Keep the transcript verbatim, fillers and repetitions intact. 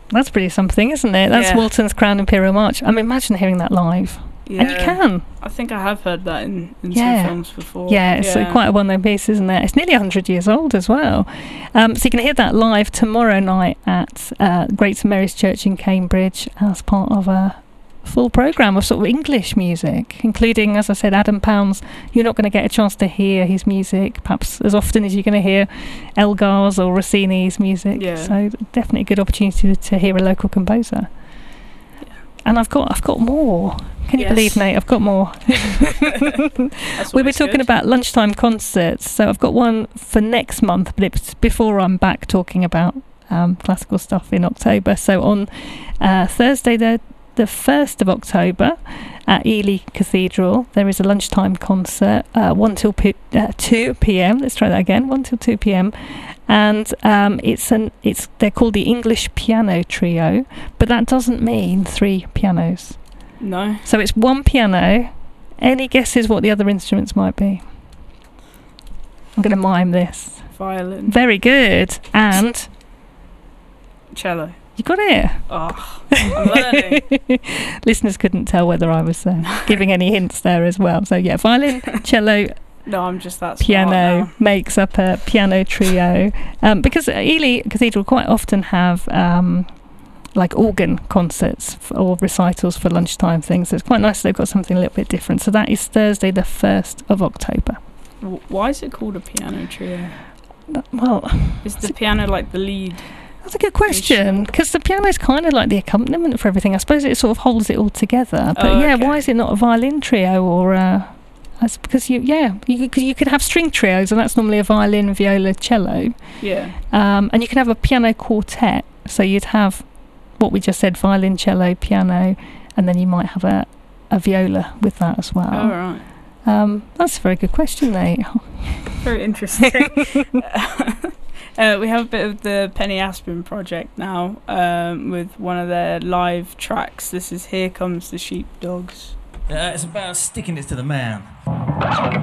That's pretty something, isn't it? That's Yeah. Walton's Crown Imperial March. I mean, imagine hearing that live. Yeah. And you can. I think I have heard that in, in Yeah. some films before. Yeah, it's uh, quite a well-known piece, isn't it? It's nearly one hundred years old as well. Um, so you can hear that live tomorrow night at uh, Great St Mary's Church in Cambridge as part of a full programme of sort of English music, including, as I said, Adam Pounds. You're not going to get a chance to hear his music perhaps as often as you're going to hear Elgar's or Rossini's music. Yeah. So definitely a good opportunity to, to hear a local composer. Yeah. And I've got I've got more. Can you Yes. believe, Nate? I've got more. That's We what were it's talking good. about lunchtime concerts, so I've got one for next month, but it's before I'm back talking about um, classical stuff in October. So on uh, Thursday, the the first of October, at Ely Cathedral, there is a lunchtime concert, uh, one till p- uh, two p.m. Let's try that again, one till two p.m. And um, it's an it's they're called the English Piano Trio, but that doesn't mean three pianos. No. So it's one piano. Any guesses what the other instruments might be? I'm going to mime this. Violin. Very good. And Cello. you got it. Oh, I'm learning. Listeners couldn't tell whether I was uh, giving any hints there as well. So yeah, violin, cello, No, I'm just that smart piano now. makes up a piano trio. Um, because Ely Cathedral quite often have um, like organ concerts f- or recitals for lunchtime things. So it's quite nice they've got something a little bit different. So that is Thursday the first of October. W- Why is it called a piano trio? Well, Is the piano like the lead? that's a good question, because the piano is kind of like the accompaniment for everything. I suppose it sort of holds it all together. But Oh, yeah, okay. why is it not a violin trio or uh, that's because you yeah you could, you could have string trios, and that's normally a violin, viola, cello, Yeah. um, and you can have a piano quartet. So you'd have what we just said: violin, cello, piano, and then you might have a a viola with that as well. All right. Um, that's a very good question, Nate. Very interesting. uh, we have a bit of the Penny Aspin project now um, with one of their live tracks. This is Here Comes the Sheepdogs. Uh, it's about sticking it to the man.